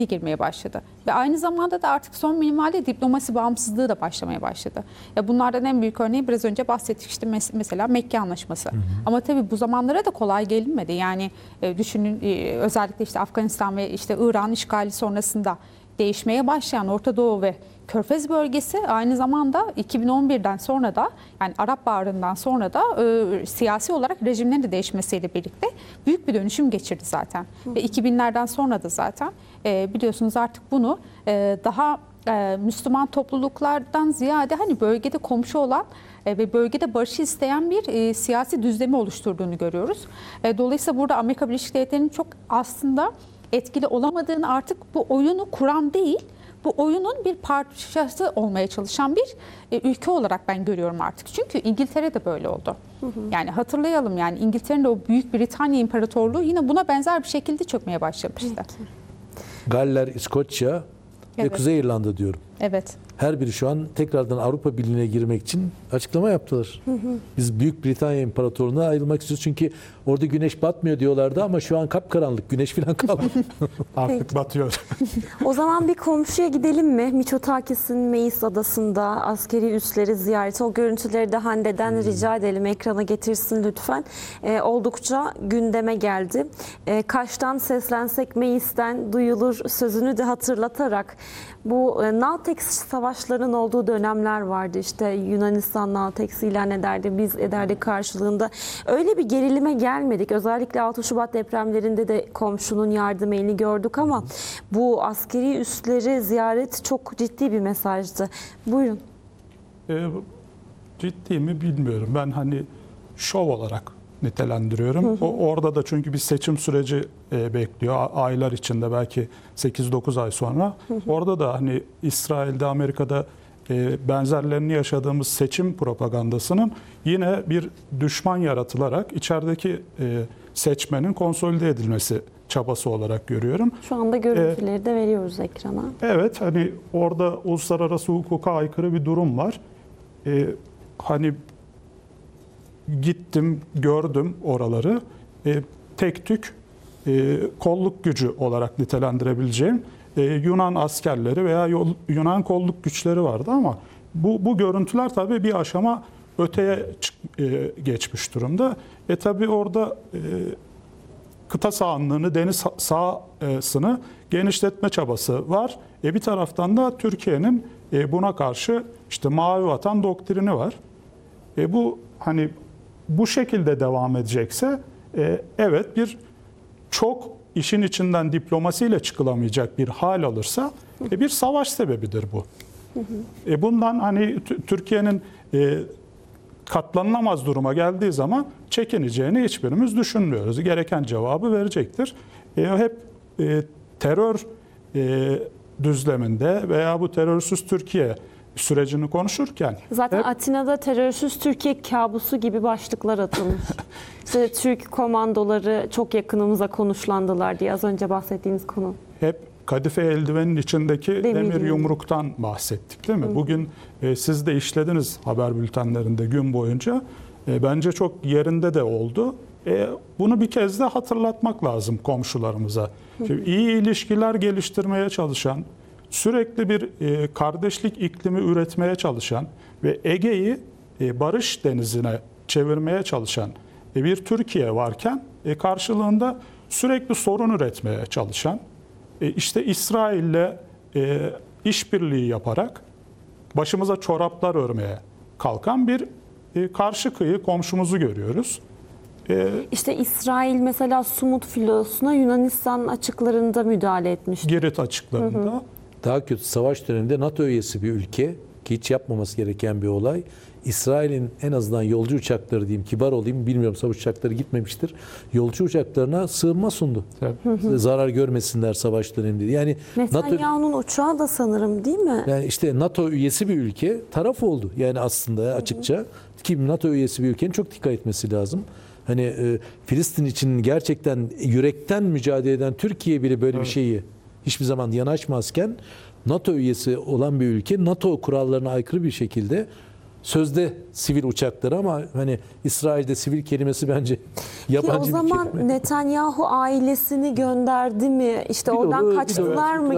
girmeye başladı. Ve aynı zamanda da artık son minvalde diplomasi bağımsızlığı da başlamaya başladı. Ya bunlardan en büyük örneği biraz önce bahsettik işte mesela Mekke Anlaşması. Ama tabii bu zamanlara da kolay gelinmedi. Yani düşünün özellikle işte Afganistan ve işte İran işgali sonrasında değişmeye başlayan Orta Doğu ve Körfez bölgesi aynı zamanda 2011'den sonra da yani Arap Baharı'ndan sonra da siyasi olarak rejimlerin de değişmesiyle birlikte büyük bir dönüşüm geçirdi zaten. Ve 2000'lerden sonra da zaten biliyorsunuz artık bunu daha Müslüman topluluklardan ziyade hani bölgede komşu olan ve bölgede barışı isteyen bir siyasi düzlemi oluşturduğunu görüyoruz. Dolayısıyla burada Amerika Birleşik Devletleri'nin çok aslında etkili olamadığını artık bu oyunu kuran değil, bu oyunun bir parçası olmaya çalışan bir ülke olarak ben görüyorum artık. Çünkü İngiltere de böyle oldu. Yani hatırlayalım yani İngiltere'nin de o Büyük Britanya İmparatorluğu yine buna benzer bir şekilde çökmeye başlamıştı. Galler, İskoçya ve Kuzey İrlanda diyorum. Evet. Her biri şu an tekrardan Avrupa Birliği'ne girmek için açıklama yaptılar. Biz Büyük Britanya İmparatorluğu'na ayrılmak istiyoruz. Çünkü orada güneş batmıyor diyorlardı ama şu an kapkaranlık. Güneş falan kalmıyor. Artık batıyor. O zaman bir komşuya gidelim mi? Mitsotakis'in Meis Adası'nda askeri üsleri ziyareti. O görüntüleri de Hande'den rica edelim. Ekrana getirsin lütfen. Oldukça gündeme geldi. Kaş'tan seslensek Meis'ten duyulur sözünü de hatırlatarak bu Naltex savaşlarının olduğu dönemler vardı. İşte Yunanistan Naltex ilan ederdi, biz ederdik karşılığında. Öyle bir gerilime gelmedik. Özellikle 6 Şubat depremlerinde de komşunun yardım elini gördük ama bu askeri üsleri ziyaret çok ciddi bir mesajdı. Buyurun. Ciddi mi bilmiyorum. Ben hani şov olarak nitelendiriyorum. Orada da çünkü bir seçim süreci bekliyor. Aylar içinde belki 8-9 ay sonra. Orada da hani İsrail'de, Amerika'da benzerlerini yaşadığımız seçim propagandasının yine bir düşman yaratılarak içerideki seçmenin konsolide edilmesi çabası olarak görüyorum. Şu anda görüntüleri de veriyoruz ekrana. Evet, hani orada uluslararası hukuka aykırı bir durum var. Hani gittim, gördüm oraları. Tek tük kolluk gücü olarak nitelendirebileceğim Yunan askerleri veya Yunan kolluk güçleri vardı ama bu görüntüler tabii bir aşama öteye geçmiş durumda. Tabii orada kıta sahanlığını, deniz sahasını genişletme çabası var. Bir taraftan da Türkiye'nin buna karşı işte Mavi Vatan doktrini var. Bu hani bu şekilde devam edecekse evet bir çok işin içinden diplomasiyle çıkılamayacak bir hal alırsa bir savaş sebebidir bu. Bundan hani Türkiye'nin katlanılamaz duruma geldiği zaman çekineceğini hiçbirimiz düşünmüyoruz. Gereken cevabı verecektir. Hep terör düzleminde veya bu terörsüz Türkiye sürecini konuşurken zaten hep, Atina'da terörsüz Türkiye kabusu gibi başlıklar atılmış. İşte Türk komandoları çok yakınımıza konuşlandılar diye az önce bahsettiğiniz konu. Hep kadife eldivenin içindeki demir yumruktan bahsettik değil mi? Bugün siz de işlediniz haber bültenlerinde gün boyunca. Bence çok yerinde de oldu. Bunu bir kez de hatırlatmak lazım komşularımıza. Şimdi iyi ilişkiler geliştirmeye çalışan, sürekli bir kardeşlik iklimi üretmeye çalışan ve Ege'yi barış denizine çevirmeye çalışan bir Türkiye varken karşılığında sürekli sorun üretmeye çalışan, işte İsrail'le işbirliği yaparak başımıza çoraplar örmeye kalkan bir karşı kıyı komşumuzu görüyoruz. İşte İsrail mesela Sumut filosuna Yunanistan açıklarında müdahale etmişti. Girit açıklarında. Daha kötü savaş döneminde NATO üyesi bir ülke ki hiç yapmaması gereken bir olay. İsrail'in en azından yolcu uçakları diyeyim, kibar olayım, bilmiyorum savaş uçakları gitmemiştir. Yolcu uçaklarına sığınma sundu. Zarar görmesinler savaş döneminde. Yani Netanyahu'nun uçağı da sanırım değil mi? Yani işte NATO üyesi bir ülke taraf oldu. Yani aslında açıkça ki NATO üyesi bir ülkenin çok dikkat etmesi lazım. Hani Filistin için gerçekten yürekten mücadele eden Türkiye bile böyle bir şeyi hiçbir zaman yanaşmazken NATO üyesi olan bir ülke NATO kurallarına aykırı bir şekilde sözde sivil uçakları ama hani İsrail'de sivil kelimesi bence yabancı bir kelime. O zaman Netanyahu ailesini gönderdi mi? İşte oradan kaçtılar mı?